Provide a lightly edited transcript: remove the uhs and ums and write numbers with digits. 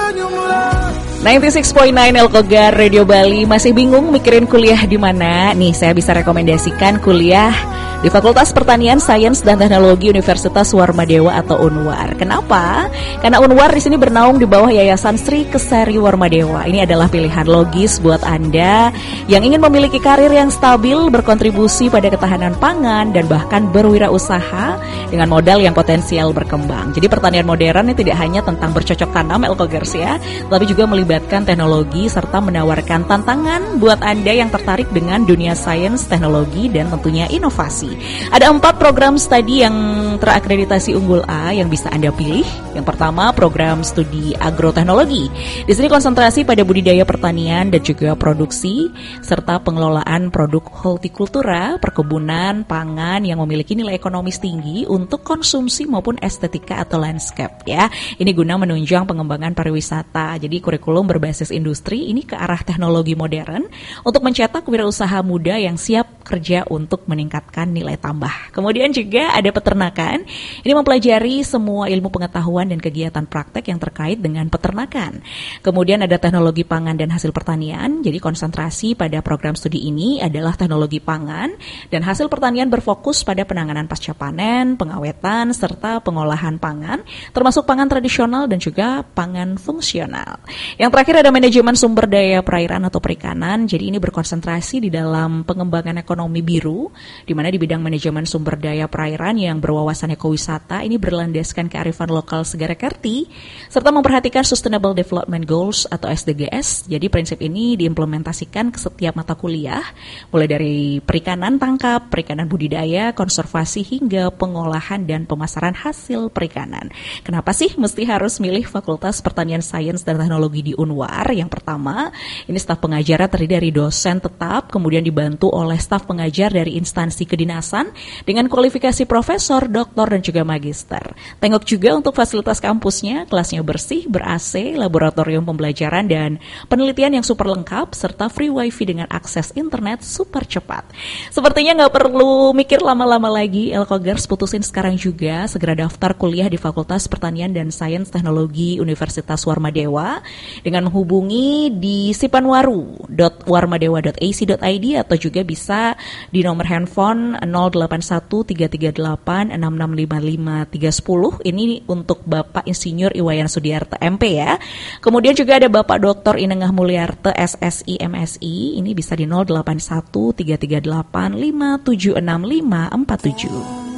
96.9 Elkogar Radio Bali. Masih bingung mikirin kuliah di mana? Nih, saya bisa rekomendasikan kuliah di Fakultas Pertanian, Sains dan Teknologi Universitas Warmadewa atau Unwar. Kenapa? Karena Unwar di sini bernaung di bawah Yayasan Sri Kesari Warmadewa. Ini adalah pilihan logis buat Anda yang ingin memiliki karir yang stabil, berkontribusi pada ketahanan pangan dan bahkan berwirausaha dengan modal yang potensial berkembang. Jadi pertanian modern ini tidak hanya tentang bercocok tanam Elkogers ya, tapi juga melibatkan teknologi serta menawarkan tantangan buat Anda yang tertarik dengan dunia sains, teknologi dan tentunya inovasi. Ada 4 program studi yang terakreditasi unggul A yang bisa Anda pilih. Yang pertama, program studi agroteknologi. Di sini konsentrasi pada budidaya pertanian dan juga produksi serta pengelolaan produk hortikultura, perkebunan, pangan yang memiliki nilai ekonomis tinggi untuk konsumsi maupun estetika atau landscape ya. Ini guna menunjang pengembangan pariwisata. Jadi kurikulum berbasis industri ini ke arah teknologi modern untuk mencetak wirausaha muda yang siap kerja untuk meningkatkan nilai tambah. Kemudian juga ada peternakan. Ini mempelajari semua ilmu pengetahuan dan kegiatan praktek yang terkait dengan peternakan. Kemudian ada teknologi pangan dan hasil pertanian. Jadi konsentrasi pada program studi ini adalah teknologi pangan dan hasil pertanian berfokus pada penanganan pasca panen, pengawetan, serta pengolahan pangan, termasuk pangan tradisional dan juga pangan fungsional. Yang terakhir ada manajemen sumber daya perairan atau perikanan. Jadi ini berkonsentrasi di dalam pengembangan ekonomi biru, di mana di bidang manajemen sumber daya perairan yang berwawasan ekowisata ini berlandaskan kearifan lokal Segara Kerti serta memperhatikan Sustainable Development Goals atau SDGs. Jadi prinsip ini diimplementasikan ke setiap mata kuliah, mulai dari perikanan tangkap, perikanan budidaya, konservasi hingga pengolahan dan pemasaran hasil perikanan. Kenapa sih mesti harus milih Fakultas Pertanian, Sains dan Teknologi di Unwar? Yang pertama, ini staf pengajarnya terdiri dari dosen tetap, kemudian dibantu oleh staf pengajar dari instansi kedinasan dengan kualifikasi profesor, doktor, dan juga magister. Tengok juga untuk fasilitas kampusnya, kelasnya bersih, ber-AC, laboratorium pembelajaran, dan penelitian yang super lengkap, serta free wifi dengan akses internet super cepat. Sepertinya nggak perlu mikir lama-lama lagi, Elkogers, putusin sekarang juga, segera daftar kuliah di Fakultas Pertanian dan Sains Teknologi Universitas Warmadewa dengan menghubungi di sipanwaru.warmadewa.ac.id atau juga bisa di nomor handphone 081338665510. Ini untuk Bapak Insinyur Iwayan Sudiarto MP ya. Kemudian juga ada Bapak Dr. Inengah Mulyarte SSI MSI. Ini bisa di 081338576547.